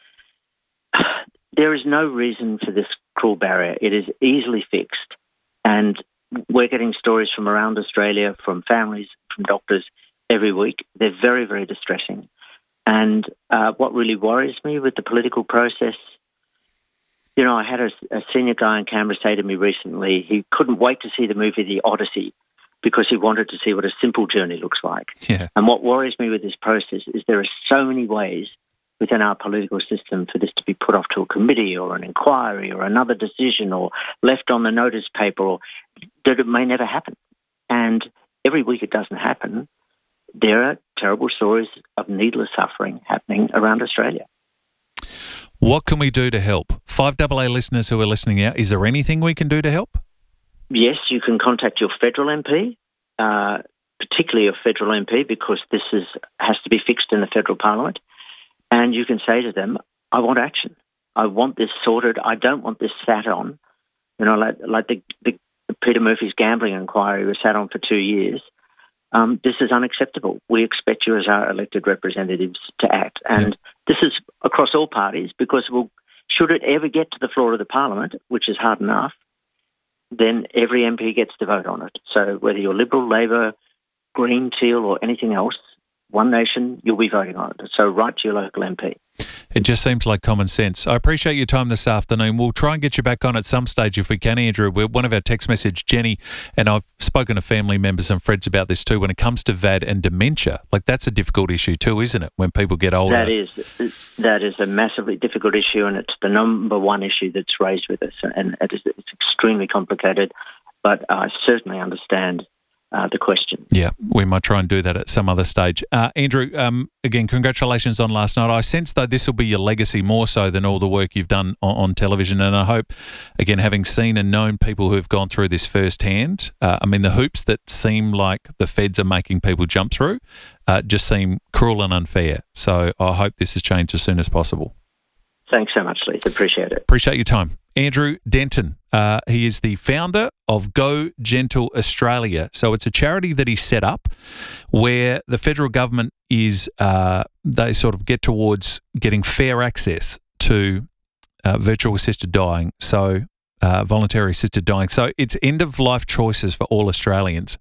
S21: there is no reason for this cruel barrier. It is easily fixed, and we're getting stories from around Australia, from families, from doctors every week. They're very, very distressing. And uh, what really worries me with the political process, you know, I had a, a senior guy in Canberra say to me recently, he couldn't wait to see the movie The Odyssey because he wanted to see what a simple journey looks like.
S2: Yeah.
S21: And what worries me with this process is there are so many ways within our political system for this to be put off to a committee or an inquiry or another decision or left on the notice paper, or that it may never happen. And every week it doesn't happen, there are terrible stories of needless suffering happening around Australia.
S2: What can we do to help? five A A listeners who are listening out, is there anything we can do to help?
S21: Yes, you can contact your federal M P, uh, particularly your federal M P, because this is has to be fixed in the federal parliament. And you can say to them, I want action. I want this sorted. I don't want this sat on. You know, like, like the, the Peter Murphy's gambling inquiry was sat on for two years. Um, this is unacceptable. We expect you as our elected representatives to act. And yeah. This is across all parties, because we'll, should it ever get to the floor of the parliament, which is hard enough, then every M P gets to vote on it. So whether you're Liberal, Labor, Green, Teal or anything else, One Nation, you'll be voting on it. So write to your local M P.
S2: It just seems like common sense. I appreciate your time this afternoon. We'll try and get you back on at some stage if we can, Andrew. We're, one of our text message, Jenny, and I've spoken to family members and friends about this too, when it comes to V A D and dementia. Like that's a difficult issue too, isn't it, when people get older?
S21: That is, that is a massively difficult issue, and it's the number one issue that's raised with us, and it is, it's extremely complicated, but I certainly understand Uh, the question.
S2: Yeah, we might try and do that at some other stage. Uh, Andrew, um, again, congratulations on last night. I sense, though, this will be your legacy more so than all the work you've done on, on television, and I hope, again, having seen and known people who have gone through this firsthand, uh, I mean, the hoops that seem like the feds are making people jump through uh, just seem cruel and unfair. So I hope this is changed as soon as possible.
S21: Thanks so much, Leith. Appreciate it.
S2: Appreciate your time. Andrew Denton, uh, he is the founder of Go Gentle Australia. So it's a charity that he set up where the federal government is, uh, they sort of get towards getting fair access to uh, virtual assisted dying, so uh, voluntary assisted dying. So it's end-of-life choices for all Australians.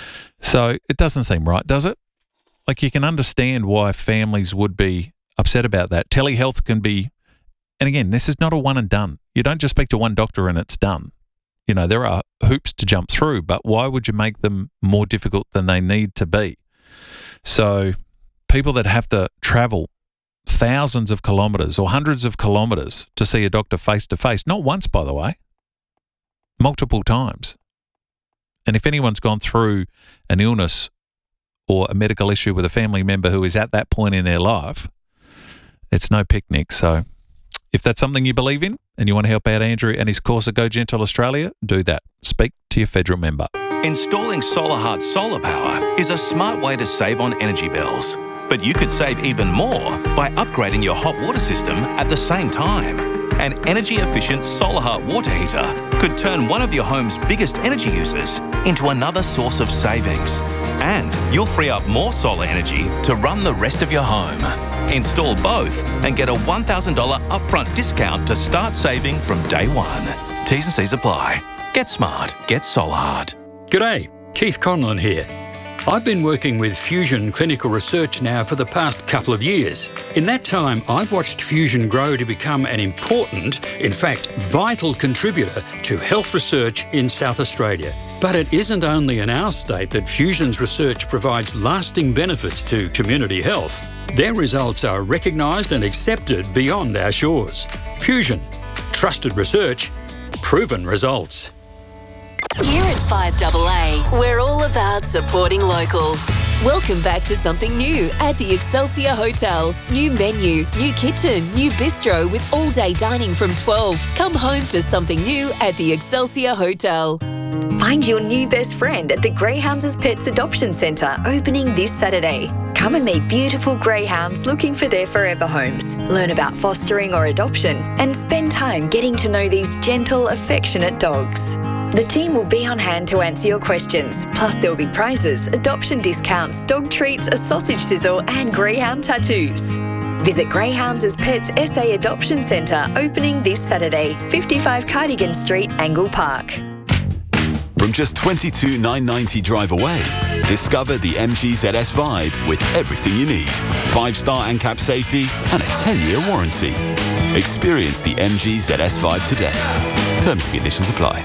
S2: So it doesn't seem right, does it? Like you can understand why families would be upset about that. Telehealth can be, and again, this is not a one and done. You don't just speak to one doctor and it's done. You know, there are hoops to jump through, but why would you make them more difficult than they need to be? So people that have to travel thousands of kilometres or hundreds of kilometres to see a doctor face to face, not once, by the way, multiple times. And if anyone's gone through an illness or a medical issue with a family member who is at that point in their life, it's no picnic. So if that's something you believe in and you want to help out Andrew and his cause at Go Gentle Australia, do that. Speak to your federal member.
S1: Installing SolarHeart solar power is a smart way to save on energy bills. But you could save even more by upgrading your hot water system at the same time. An energy-efficient solar heat water heater could turn one of your home's biggest energy users into another source of savings. And you'll free up more solar energy to run the rest of your home. Install both and get a one thousand dollars upfront discount to start saving from day one. T's and C's apply. Get smart. Get solar hard.
S3: G'day, Keith Conlon here. I've been working with Fusion Clinical Research now for the past couple of years. In that time, I've watched Fusion grow to become an important, in fact, vital contributor to health research in South Australia. But it isn't only in our state that Fusion's research provides lasting benefits to community health. Their results are recognised and accepted beyond our shores. Fusion. Trusted research. Proven results.
S22: Here at five A A, we're all about supporting local. Welcome back to something new at the Excelsior Hotel. New menu, new kitchen, new bistro with all-day dining from twelve. Come home to something new at the Excelsior Hotel.
S5: Find your new best friend at the Greyhounds Pets Adoption Centre, opening this Saturday. Come and meet beautiful greyhounds looking for their forever homes. Learn about fostering or adoption and spend time getting to know these gentle, affectionate dogs. The team will be on hand to answer your questions. Plus, there'll be prizes, adoption discounts, dog treats, a sausage sizzle, and greyhound tattoos. Visit Greyhounds Pets S A Adoption Centre, opening this Saturday, fifty-five Cardigan Street, Angle Park.
S20: From just twenty-two thousand nine hundred ninety drive away, discover the M G Z S Vibe with everything you need. Five-star ANCAP safety and a ten-year warranty. Experience the M G Z S Vibe today. Terms and conditions apply.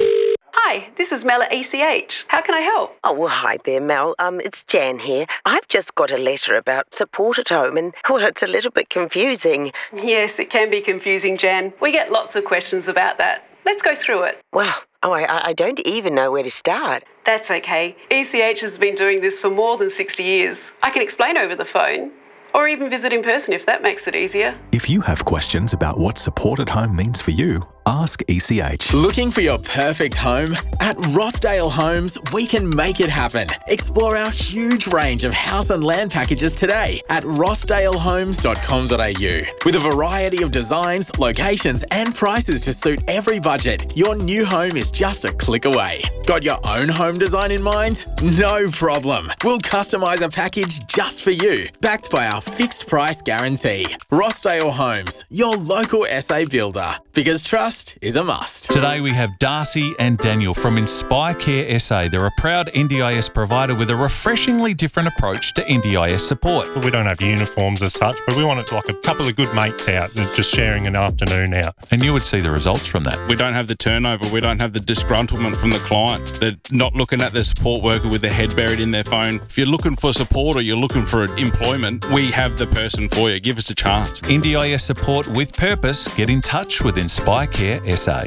S23: Hi, this is Mel at E C H. How can I help?
S24: Oh, well, hi there, Mel. Um, it's Jan here. I've just got a letter about support at home and, well, it's a little bit confusing.
S23: Yes, it can be confusing, Jan. We get lots of questions about that. Let's go through it.
S24: Well, oh, I, I don't even know where to start.
S23: That's okay. E C H has been doing this for more than sixty years. I can explain over the phone. Or even visit in person if that makes it easier.
S25: If you have questions about what support at home means for you, ask E C H.
S26: Looking for your perfect home? At Rossdale Homes, we can make it happen. Explore our huge range of house and land packages today at rossdale homes dot com dot a u. With a variety of designs, locations and prices to suit every budget, your new home is just a click away. Got your own home design in mind? No problem. We'll customise a package just for you, backed by our fixed price guarantee. Rossdale Homes, your local S A builder. Because trust is a must.
S2: Today we have Darcy and Daniel from Inspire Care S A. They're a proud N D I S provider with a refreshingly different approach to N D I S support.
S12: We don't have uniforms as such, but we wanted like a couple of good mates out and just sharing an afternoon out.
S2: And you would see the results from that.
S13: We don't have the turnover. We don't have the disgruntlement from the client. They're not looking at the support worker with their head buried in their phone. If you're looking for support or you're looking for employment, we have the person for you. Give us a chance.
S2: N D I S support with purpose. Get in touch with Inspire Care S A.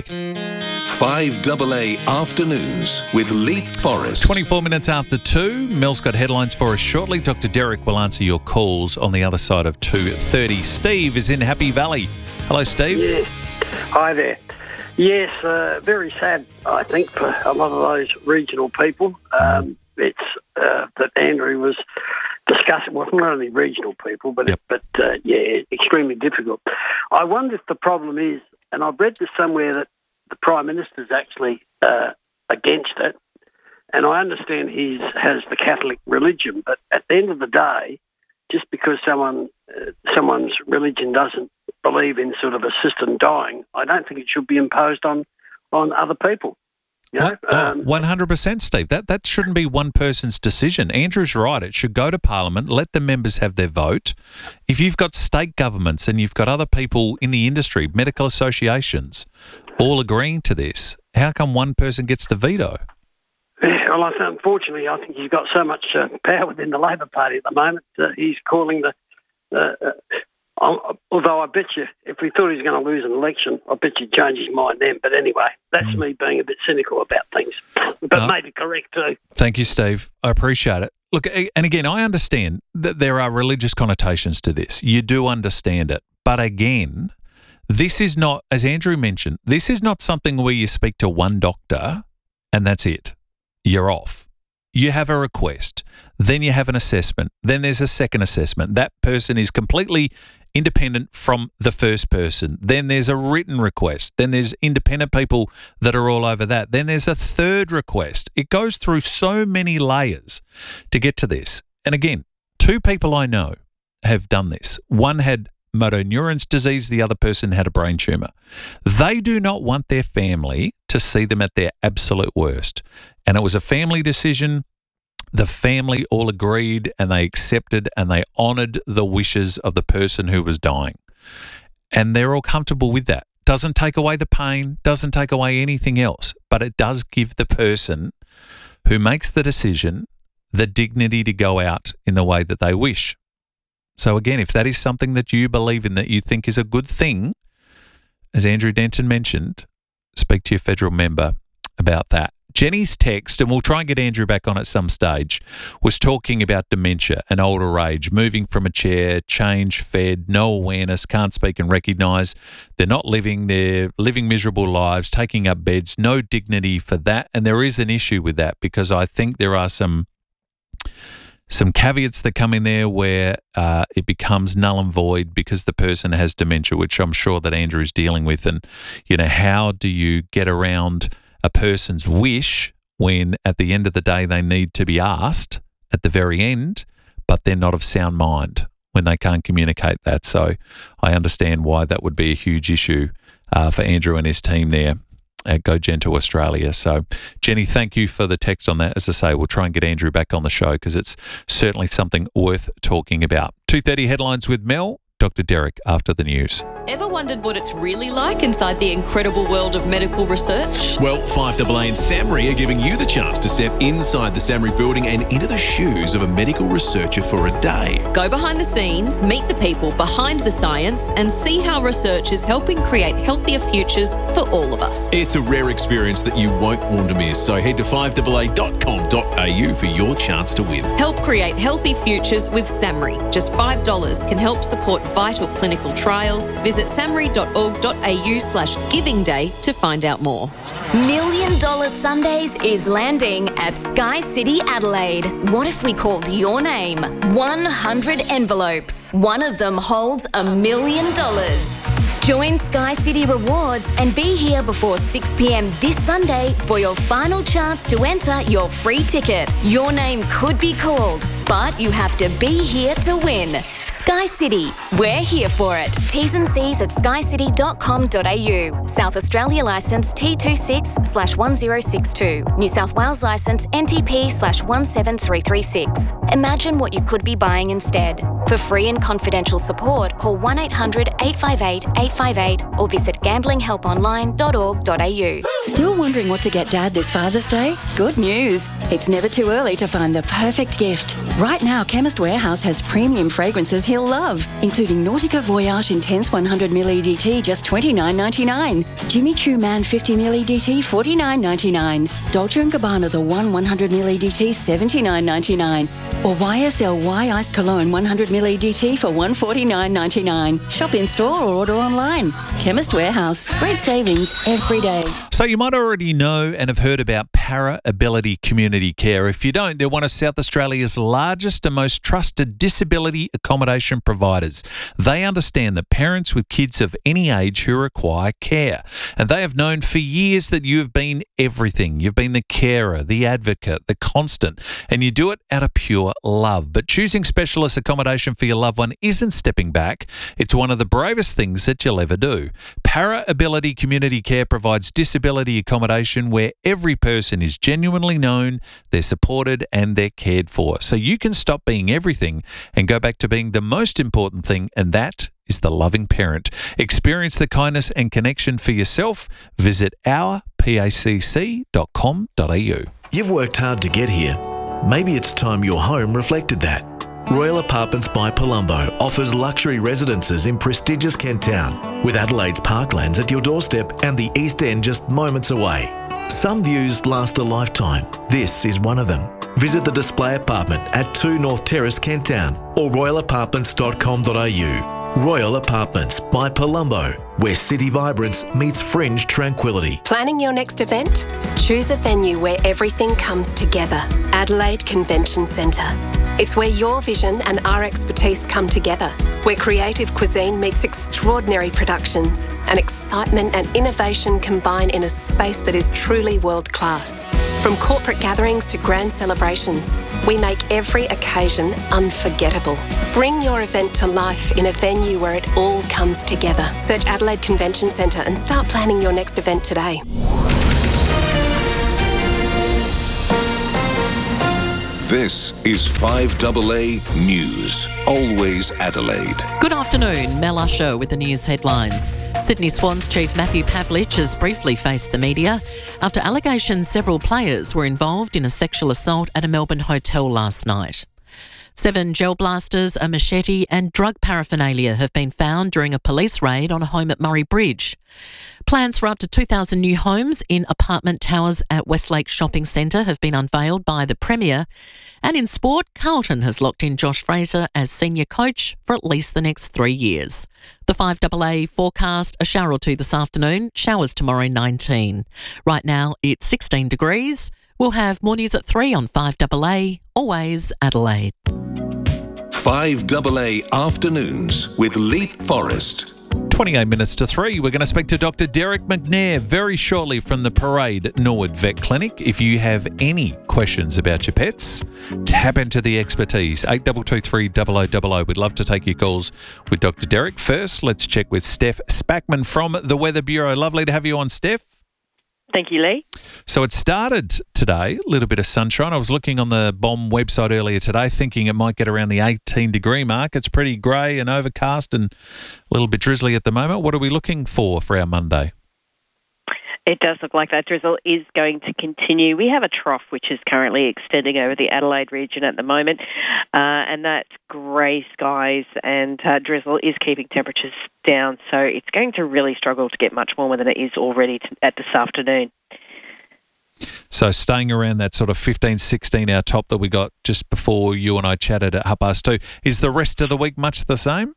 S9: five A A Afternoons with Leap Forest.
S2: twenty-four minutes after two. Mel's got headlines for us shortly. Doctor Derek will answer your calls on the other side of two thirty. Steve is in Happy Valley. Hello, Steve.
S27: Yeah. Hi there. Yes, uh, very sad, I think, for a lot of those regional people. Um, it's uh, that Andrew was discussing, well, not only regional people, but, yep. but uh, yeah, extremely difficult. I wonder if the problem is, and I've read this somewhere, that the Prime Minister's actually uh, against it, and I understand he has the Catholic religion, but at the end of the day, just because someone uh, someone's religion doesn't believe in sort of assisted dying, I don't think it should be imposed on, on other people. You know? um,
S2: one hundred percent, Steve. That that shouldn't be one person's decision. Andrew's right. It should go to Parliament, let the members have their vote. If you've got state governments and you've got other people in the industry, medical associations, all agreeing to this, how come one person gets to veto?
S27: Yeah, well, I think, unfortunately, I think he's got so much uh, power within the Labor Party at the moment. Uh, he's calling the... Uh, uh, Although I bet you, if we thought he was going to lose an election, I bet you'd change his mind then. But anyway, that's mm. me being a bit cynical about things. But no. maybe correct too.
S2: Thank you, Steve. I appreciate it. Look, and again, I understand that there are religious connotations to this. You do understand it. But again, this is not, as Andrew mentioned, this is not something where you speak to one doctor and that's it. You're off. You have a request. Then you have an assessment. Then there's a second assessment. That person is completely independent from the first person. Then there's a written request. Then there's independent people that are all over that. Then there's a third request. It goes through so many layers to get to this. And again, two people I know have done this. One had motor neurons disease, the other person had a brain tumour. They do not want their family to see them at their absolute worst. And it was a family decision. The family all agreed and they accepted and they honoured the wishes of the person who was dying. And they're all comfortable with that. Doesn't take away the pain, doesn't take away anything else, but it does give the person who makes the decision the dignity to go out in the way that they wish. So again, if that is something that you believe in, that you think is a good thing, as Andrew Denton mentioned, speak to your federal member about that. Jenny's text, and we'll try and get Andrew back on at some stage, was talking about dementia and older age, moving from a chair, change, fed, no awareness, can't speak and recognise. They're not living, they're living miserable lives, taking up beds, no dignity for that. And there is an issue with that because I think there are some some caveats that come in there where uh, it becomes null and void because the person has dementia, which I'm sure that Andrew is dealing with. And, you know, how do you get around a person's wish when at the end of the day they need to be asked at the very end, but they're not of sound mind when they can't communicate that? So I understand why that would be a huge issue uh, for Andrew and his team there at Go Gentle Australia. So, Jenny, thank you for the text on that. As I say, we'll try and get Andrew back on the show because it's certainly something worth talking about. two thirty headlines with Mel. Doctor Derek after the news.
S4: Ever wondered what it's really like inside the incredible world of medical research?
S6: Well, five A A and SAMRI are giving you the chance to step inside the SAMRI building and into the shoes of a medical researcher for a day.
S4: Go behind the scenes, meet the people behind the science, and see how research is helping create healthier futures for all of us.
S6: It's a rare experience that you won't want to miss, so head to five A A dot com dot a u for your chance to win.
S4: Help create healthy futures with SAMRI. Just five dollars can help support vital clinical trials. Visit samri dot org dot a u slash giving day to find out more.
S7: Million Dollar Sundays is landing at Sky City Adelaide. What if we called your name? one hundred envelopes. One of them holds a million dollars. Join Sky City Rewards and be here before six p.m. this Sunday for your final chance to enter your free ticket. Your name could be called, but you have to be here to win. Sky City, we're here for it. T's and C's at sky city dot com dot a u. South Australia licence T twenty-six slash one zero six two. New South Wales licence N T P slash one seven three three six. Imagine what you could be buying instead. For free and confidential support, call one eight hundred eight five eight eight five eight or visit gambling help online dot org dot a u.
S8: Still wondering what to get Dad this Father's Day? Good news. It's never too early to find the perfect gift. Right now, Chemist Warehouse has premium fragrances he'll love, including Nautica Voyage Intense one hundred milliliter E D T, just twenty-nine ninety-nine. Jimmy Choo Man fifty milliliter E D T, forty-nine ninety-nine. Dolce and Gabbana The One one hundred milliliter E D T, seventy-nine ninety-nine. Or Y S L Y Iced Cologne one hundred milliliter E D T for one forty-nine ninety-nine. Shop in store or order online. Chemist Warehouse. Great savings every day.
S2: So you might already know and have heard about Para Ability Community Care. If you don't, they're one of South Australia's largest and most trusted disability accommodation providers. They understand that parents with kids of any age who require care. And they have known for years that you have been everything. You've been the carer, the advocate, the constant, and you do it out of pure love. But choosing specialist accommodation for your loved one isn't stepping back. It's one of the bravest things that you'll ever do. Para Ability Community Care provides disability accommodation where every person is genuinely known, they're supported and they're cared for. So you can stop being everything and go back to being the most important thing, and that is the loving parent. Experience the kindness and connection for yourself. Visit our pacc dot com dot a u.
S25: You've worked hard to get here. Maybe it's time your home reflected that. Royal Apartments by Palumbo offers luxury residences in prestigious Kent Town, with Adelaide's parklands at your doorstep and the East End just moments away. Some views last a lifetime. This is one of them. Visit the display apartment at two North Terrace, Kent Town, or royal apartments dot com dot a u. Royal Apartments by Palumbo, where city vibrance meets fringe tranquility.
S22: Planning your next event? Choose a venue where everything comes together. Adelaide Convention Centre.
S10: It's where your vision and our expertise come together, where creative cuisine meets extraordinary productions and excitement and innovation combine in a space that is truly world-class. From corporate gatherings to grand celebrations, we make every occasion unforgettable. Bring your event to life in a venue where it all comes together. Search Adelaide Convention Centre and start planning your next event today.
S9: This is five A A News, always Adelaide.
S15: Good afternoon, Mel Usher with the news headlines. Sydney Swans chief Matthew Pavlich has briefly faced the media after allegations several players were involved in a sexual assault at a Melbourne hotel last night. Seven gel blasters, a machete and drug paraphernalia have been found during a police raid on a home at Murray Bridge. Plans for up to two thousand new homes in apartment towers at Westlake Shopping Centre have been unveiled by the Premier. And in sport, Carlton has locked in Josh Fraser as senior coach for at least the next three years. The five A A forecast, a shower or two this afternoon, showers tomorrow nineteen. Right now it's sixteen degrees. We'll have more news at three on five A A, always Adelaide.
S9: five A A Afternoons with Leap Forest.
S2: twenty-eight minutes to three, we're going to speak to Doctor Derek McNair very shortly from the Parade at Norwood Vet Clinic. If you have any questions about your pets, tap into the expertise. eight two two three double oh double oh. We'd love to take your calls with Doctor Derek. First, let's check with Steph Spackman from the Weather Bureau. Lovely to have you on, Steph.
S11: Thank you, Lee.
S2: So it started today, a little bit of sunshine. I was looking on the B O M website earlier today thinking it might get around the eighteen degree mark. It's pretty grey and overcast and a little bit drizzly at the moment. What are we looking for for our Monday?
S11: It does look like that drizzle is going to continue. We have a trough which is currently extending over the Adelaide region at the moment, uh, and that grey skies and uh, drizzle is keeping temperatures down. So it's going to really struggle to get much warmer than it is already to, at this afternoon.
S2: So staying around that sort of fifteen, sixteen hour top that we got just before you and I chatted at half past two. Is the rest of the week much the same?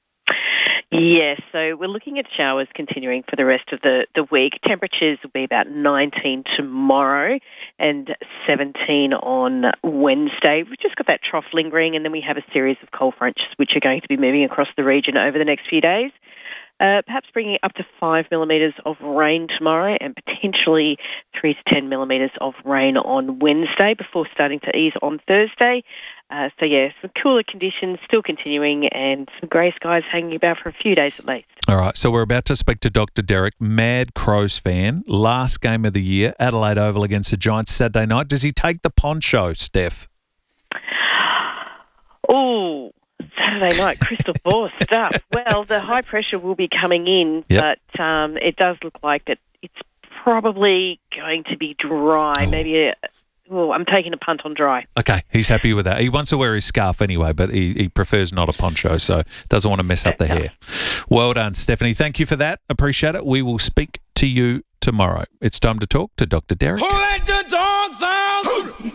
S11: Yes, so we're looking at showers continuing for the rest of the, the week. Temperatures will be about nineteen tomorrow and seventeen on Wednesday. We've just got that trough lingering, and then we have a series of cold fronts which are going to be moving across the region over the next few days. Uh, perhaps bringing up to five millimetres of rain tomorrow and potentially three to ten millimetres of rain on Wednesday before starting to ease on Thursday. Uh, so, yeah, some cooler conditions still continuing and some grey skies hanging about for a few days at least.
S2: All right, so we're about to speak to Doctor Derek, mad Crows fan. Last game of the year, Adelaide Oval against the Giants Saturday night. Does he take the poncho, Steph?
S11: Oh, Saturday night, crystal ball stuff. Well, the high pressure will be coming in,
S2: yep.
S11: but um, it does look like that it's probably going to be dry. Oh. Maybe a... Well, I'm taking a punt on dry.
S2: Okay, he's happy with that. He wants to wear his scarf anyway, but he, he prefers not a poncho, so doesn't want to mess up the hair. Well done, Stephanie. Thank you for that. Appreciate it. We will speak to you tomorrow. It's time to talk to Doctor Derek.
S14: Who let the dogs out?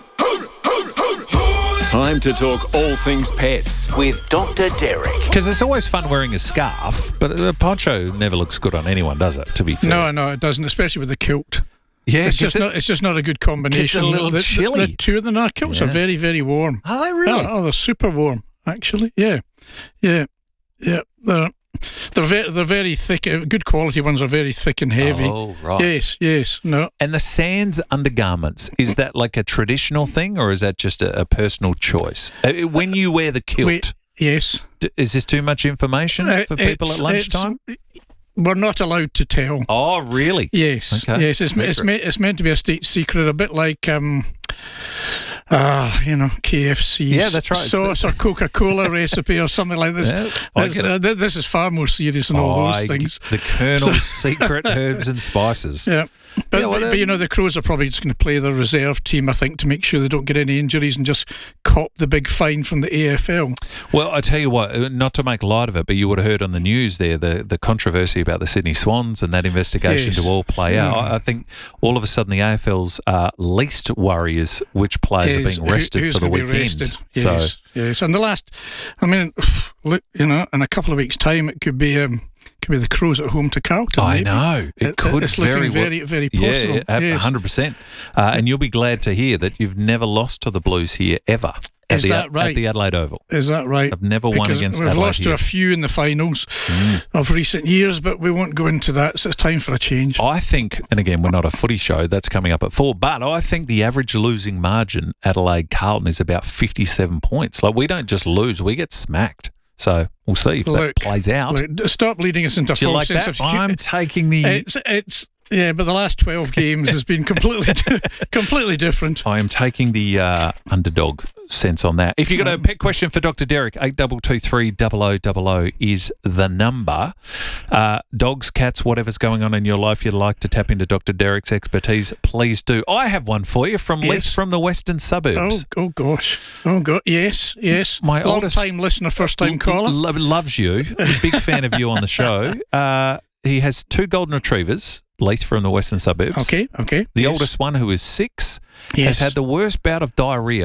S6: Time to talk all things pets with Doctor Derek.
S2: Because it's always fun wearing a scarf, but a poncho never looks good on anyone, does it, to be fair?
S16: No, no, it doesn't, especially with the kilt.
S2: Yeah,
S16: it's just it, not. It's just not a good combination.
S2: It's a little
S16: the,
S2: chilly.
S16: The, the two of them, our kilts yeah. are very, very warm.
S2: Are they really?
S16: Oh, oh, they're super warm, actually. Yeah, yeah, yeah. They're they're very they're very thick. Good quality ones are very thick and heavy.
S2: Oh, right.
S16: Yes, yes. No.
S2: And the Sands undergarments, is that like a traditional thing, or is that just a, a personal choice? When you wear the kilt,
S16: Wait, yes.
S2: D- is this too much information
S16: uh,
S2: for people at lunchtime?
S16: We're not allowed to tell.
S2: Oh, really?
S16: Yes.
S2: Okay.
S16: Yes, it's, it's, me, it's meant to be a state secret, a bit like, um, uh, you know, K F C
S2: yeah, that's right.
S16: sauce or Coca-Cola recipe or something like this.
S2: Yeah, I get it.
S16: This is far more serious than
S2: oh,
S16: all those
S2: I,
S16: things.
S2: The Colonel's secret herbs and spices.
S16: Yeah. But,
S2: yeah, well,
S16: but, but, you know, the Crows are probably just going to play their reserve team, I think, to make sure they don't get any injuries and just cop the big fine from the A F L.
S2: Well, I tell you what, not to make light of it, but you would have heard on the news there the, the controversy about the Sydney Swans and that investigation
S16: yes.
S2: to all play
S16: yeah.
S2: out. I, I think all of a sudden the A F L's uh, least worry is which players
S16: yes.
S2: are being rested
S16: Who,
S2: for the weekend.
S16: Rested? Yes,
S2: so,
S16: yes. And the last, I mean, look, you know, in a couple of weeks' time, it could be um, could be the Crows at home to Carlton.
S2: I
S16: maybe.
S2: know. It,
S16: It-
S2: could
S16: it's
S2: very
S16: looking
S2: well.
S16: very, very possible.
S2: Yeah, yeah,
S16: Yes.
S2: one hundred percent. Uh, and you'll be glad to hear that you've never lost to the Blues here ever. At
S16: Is
S2: the,
S16: that right?
S2: At the Adelaide Oval.
S16: Is that right?
S2: I've never won
S16: Because
S2: against
S16: we've
S2: Adelaide
S16: lost
S2: here.
S16: to a few in the finals of recent years, but we won't go into that. So it's time for a change.
S2: I think, and again, we're not a footy show, that's coming up at four, but I think the average losing margin Adelaide Carlton is about fifty-seven points. Like, we don't just lose, we get smacked. So we'll see if
S16: Look,
S2: that plays out.
S16: look, stop leading us into
S2: Do you
S16: false
S2: like
S16: sense
S2: that?
S16: of hu-
S2: I'm taking the...
S16: It's it's yeah, but the last twelve games has been completely completely different.
S2: I am taking the uh, underdog sense on that. If you've got a pet question for Doctor Derek, eight two two three, zero zero zero zero is the number. Uh, dogs, cats, whatever's going on in your life you'd like to tap into Doctor Derek's expertise, please do. I have one for you from
S16: Yes.
S2: Leith from the Western Suburbs.
S16: Oh, oh gosh. Oh, God. Yes, yes.
S2: My
S16: Long
S2: oldest-
S16: time listener, first time caller.
S2: Lo- loves you. Big fan of you on the show. Uh, he has two golden retrievers, Leith from the Western Suburbs.
S16: Okay, okay.
S2: The
S16: yes.
S2: oldest one, who is six,
S16: Yes.
S2: has had the worst bout of diarrhea